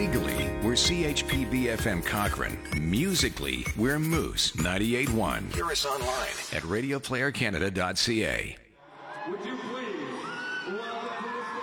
Legally, we're CHPB-FM Cochrane. Musically, we're Moose 98.1. Hear us online at radioplayercanada.ca.